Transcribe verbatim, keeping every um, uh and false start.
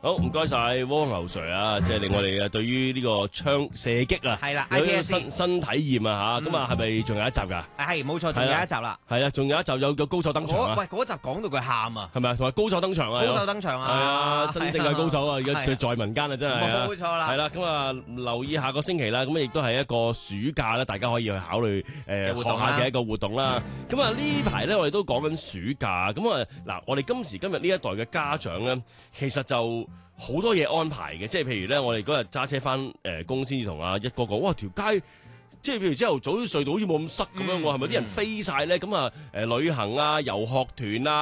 好，唔該晒蝸牛 Sir 啊，即係令我哋啊對於呢個槍射擊啊， 係啦有一個 I P S 新新體驗啊吓，咁啊係咪仲有一集㗎？ 係冇錯，仲有一集啦。 係啊，仲有一集有有高手登場啊！ 喂，嗰集講到佢喊啊， 係咪啊？同埋高手登場啊！ 高手登場啊！ 係啊，真正嘅高手啊！而家在在民間啊，真係啊冇錯啦。 係啦，咁啊留意下個星期啦，咁亦都係一個暑假咧，大家可以去考慮誒學下嘅一個活動啦。咁啊呢排咧，我哋都講緊暑假，咁啊嗱，我哋今時今日呢一代嘅家長咧，其實就好多嘢安排嘅，即係譬如咧，我哋嗰日揸車翻誒公司，同阿一哥講，哇條街，即係譬如朝頭早啲隧道好似冇咁塞咁樣喎，係咪啲人飛晒咧？咁啊誒旅行啊、遊學團啊。